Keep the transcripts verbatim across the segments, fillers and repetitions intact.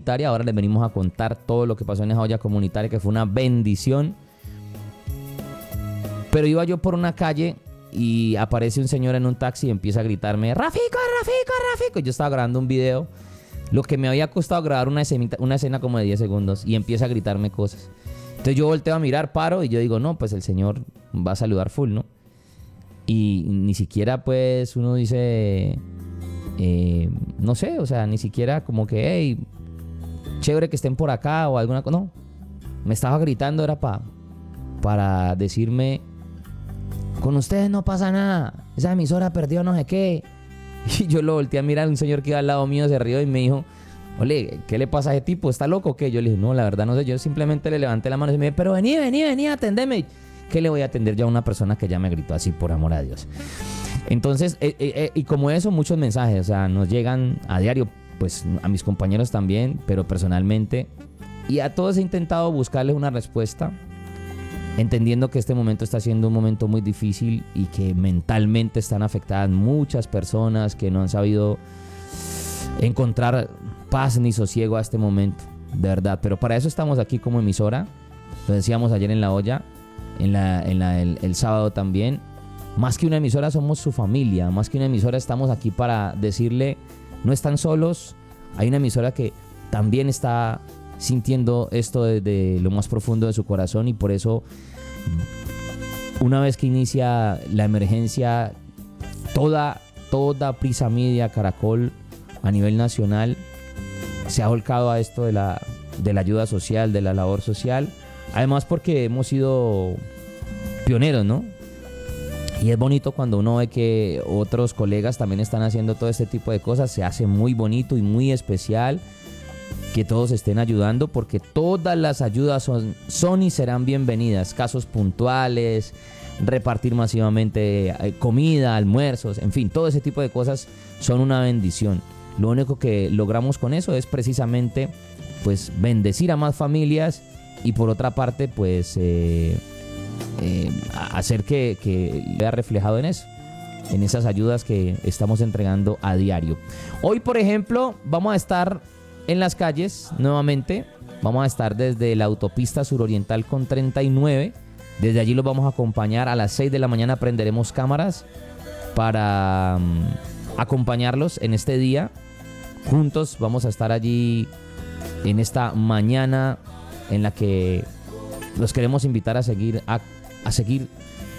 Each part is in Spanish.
comunitaria. Ahora les venimos a contar todo lo que pasó en esa olla comunitaria, que fue una bendición. Pero iba yo por una calle y aparece un señor en un taxi y empieza a gritarme: Rafico, Rafico, Rafico. Yo estaba grabando un video, lo que me había costado grabar una escena, una escena como de diez segundos, y empieza a gritarme cosas. Entonces yo volteo a mirar, paro y yo digo, no, pues el señor va a saludar full, ¿no? Y ni siquiera pues uno dice, eh, no sé, o sea, ni siquiera como que, hey, chévere que estén por acá o alguna cosa. No, me estaba gritando, era pa, para decirme: con ustedes no pasa nada, esa emisora perdió no sé qué. Y yo lo volteé a mirar, un señor que iba al lado mío se rió y me dijo: ole, ¿qué le pasa a ese tipo? ¿Está loco o qué? Yo le dije: no, la verdad no sé. Yo simplemente le levanté la mano y me dije: pero vení, vení, vení, atendeme. ¿Qué le voy a atender yo a una persona que ya me gritó así, por amor a Dios? Entonces, eh, eh, y como eso, muchos mensajes, o sea, nos llegan a diario, pues a mis compañeros también, pero personalmente. Y a todos he intentado buscarles una respuesta, entendiendo que este momento está siendo un momento muy difícil y que mentalmente están afectadas muchas personas que no han sabido encontrar paz ni sosiego a este momento, de verdad. Pero para eso estamos aquí como emisora. Lo decíamos ayer en la olla, en la, en la, el, el sábado también. Más que una emisora somos su familia, más que una emisora estamos aquí para decirle: no están solos. Hay una emisora que también está sintiendo esto desde lo más profundo de su corazón, y por eso una vez que inicia la emergencia, toda, toda Prisa Media, Caracol a nivel nacional se ha volcado a esto de la, de la ayuda social, de la labor social, además porque hemos sido pioneros, ¿no? Y es bonito cuando uno ve que otros colegas también están haciendo todo este tipo de cosas. Se hace muy bonito y muy especial que todos estén ayudando, porque todas las ayudas son, son y serán bienvenidas. Casos puntuales, repartir masivamente comida, almuerzos, en fin, todo ese tipo de cosas son una bendición. Lo único que logramos con eso es precisamente pues bendecir a más familias y por otra parte pues eh, eh, hacer que, que vea reflejado en eso, en esas ayudas que estamos entregando a diario. Hoy, por ejemplo, vamos a estar en las calles nuevamente. Vamos a estar desde la autopista suroriental con treinta y nueve. Desde allí los vamos a acompañar. A las seis de la mañana prenderemos cámaras para um, acompañarlos en este día. Juntos vamos a estar allí en esta mañana en la que los queremos invitar a seguir, a, a seguir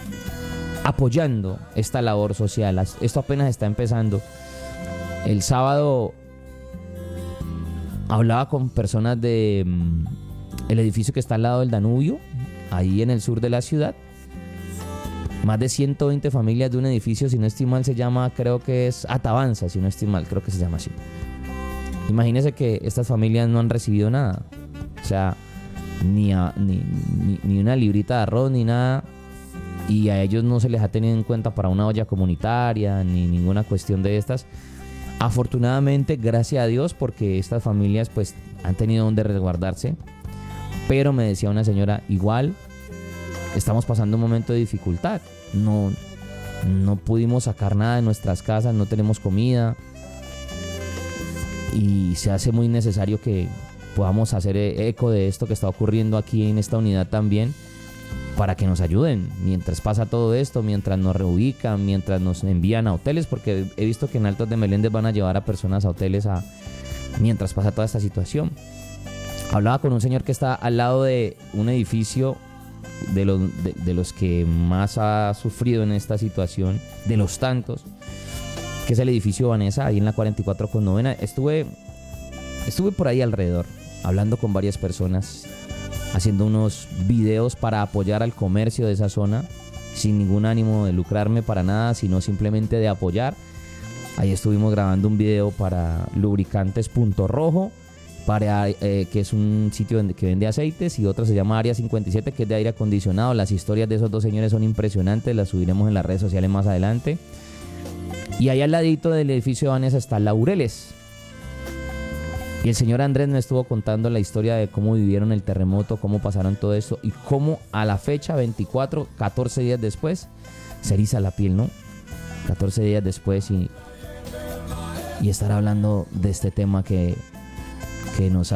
apoyando esta labor social. Esto apenas está empezando. El sábado hablaba con personas de um, el edificio que está al lado del Danubio, ahí en el sur de la ciudad. Más de ciento veinte familias de un edificio, si no estoy mal, se llama, creo que es Atavanza, si no estoy mal, creo que se llama así. Imagínense que estas familias no han recibido nada. O sea, ni, a, ni, ni, ni una librita de arroz, ni nada. Y a ellos no se les ha tenido en cuenta para una olla comunitaria, ni ninguna cuestión de estas. Afortunadamente, gracias a Dios, porque estas familias pues han tenido donde resguardarse. Pero me decía una señora, igual estamos pasando un momento de dificultad. No, no pudimos sacar nada de nuestras casas, no tenemos comida. Y se hace muy necesario que podamos hacer eco de esto que está ocurriendo aquí en esta unidad también, para que nos ayuden mientras pasa todo esto, mientras nos reubican, mientras nos envían a hoteles, porque he visto que en Altos de Meléndez van a llevar a personas a hoteles a, mientras pasa toda esta situación. Hablaba con un señor que está al lado de un edificio de los, de, de los que más ha sufrido en esta situación, de los tantos, que es el edificio Vanessa, ahí en la cuarenta y cuatro con novena. Estuve, estuve por ahí alrededor, hablando con varias personas, haciendo unos videos para apoyar al comercio de esa zona, sin ningún ánimo de lucrarme para nada, sino simplemente de apoyar. Ahí estuvimos grabando un video para Lubricantes Punto Rojo, para, eh, que es un sitio que vende aceites, y otro se llama Área cincuenta y siete, que es de aire acondicionado. Las historias de esos dos señores son impresionantes, las subiremos en las redes sociales más adelante. Y ahí al ladito del edificio de Vanessa está Laureles. Y el señor Andrés me estuvo contando la historia de cómo vivieron el terremoto, cómo pasaron todo esto y cómo a la fecha, veinticuatro, catorce días después, se eriza la piel, ¿no? catorce días después y, y estar hablando de este tema que, que nos